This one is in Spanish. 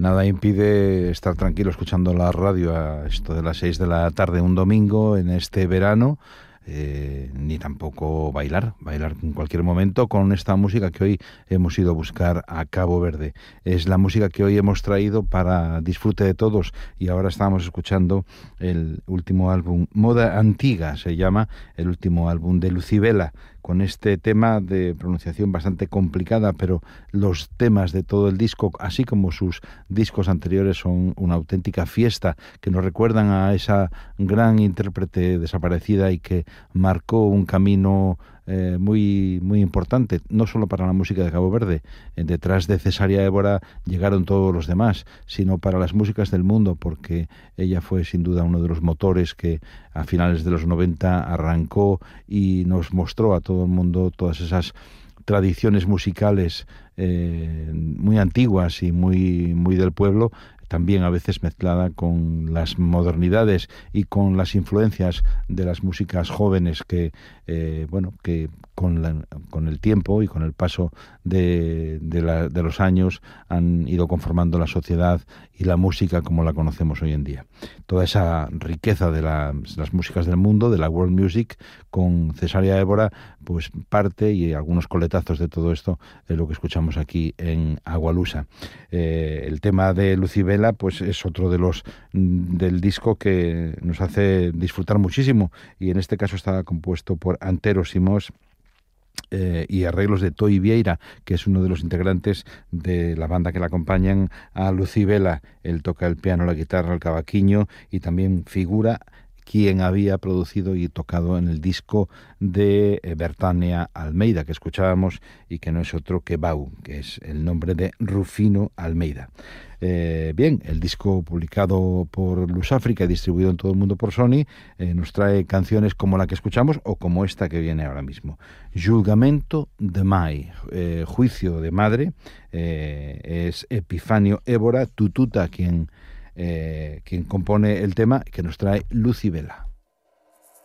nada impide estar tranquilo escuchando la radio a esto de las 6 de la tarde un domingo en este verano, ni tampoco bailar en cualquier momento con esta música que hoy hemos ido a buscar a Cabo Verde. Es la música que hoy hemos traído para disfrute de todos, y ahora estamos escuchando el último álbum, Moda Antiga se llama, el último álbum de Lucibela, con este tema de pronunciación bastante complicada, pero los temas de todo el disco, así como sus discos anteriores, son una auténtica fiesta, que nos recuerdan a esa gran intérprete desaparecida y que marcó un camino muy importante, no solo para la música de Cabo Verde. Detrás de Cesárea Évora llegaron todos los demás, sino para las músicas del mundo, porque ella fue sin duda uno de los motores que a finales de los 90 arrancó y nos mostró a todo el mundo todas esas tradiciones musicales muy antiguas y muy del pueblo, también a veces mezclada con las modernidades y con las influencias de las músicas jóvenes que con el tiempo y con el paso de los años han ido conformando la sociedad y la música como la conocemos hoy en día. Toda esa riqueza de las músicas del mundo, de la world music, con Cesárea Évora, pues parte, y algunos coletazos de todo esto es lo que escuchamos aquí en Agualusa. El tema de Lucibela pues es otro de los del disco que nos hace disfrutar muchísimo, y en este caso está compuesto por Antero Simós y arreglos de Toi Vieira, que es uno de los integrantes de la banda que la acompañan a Lucibela. Él toca el piano, la guitarra, el cavaquinho, y también figura quien había producido y tocado en el disco de Bertania Almeida, que escuchábamos, y que no es otro que Bau, que es el nombre de Rufino Almeida. Bien, el disco publicado por Luz África y distribuido en todo el mundo por Sony nos trae canciones como la que escuchamos o como esta que viene ahora mismo. Julgamento de Mai, Juicio de Madre, es Epifanio Évora Tututa quien compone el tema que nos trae Lucibela.